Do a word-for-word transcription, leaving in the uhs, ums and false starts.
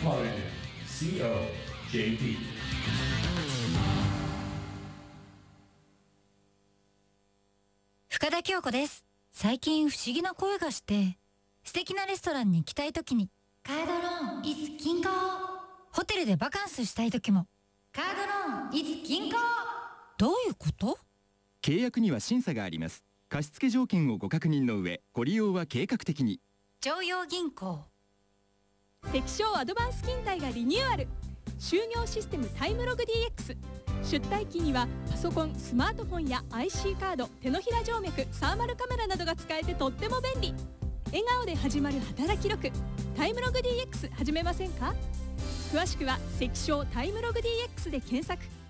Metropolitan シーオージェーピー。 深田恭子です。最近不思議な声がして、素敵なレストランに行きたいときにカードローン is 銀行、ホテルでバカンスしたいときもカードローン is 銀行。どういうこと？ 契約には審査があります。貸付条件をご確認の上、ご利用は計画的に。 常陽銀行。 関証アドバンス勤怠がリニューアル。就業システムタイムログ ディーエックス。 出退勤にはパソコン、スマートフォンや アイシー カード、手のひら静脈、サーマルカメラなどが使えてとっても便利。笑顔で始まる働き力、タイムログ ディーエックス 始めませんか？詳しくは関証タイムログ ディーエックス で検索。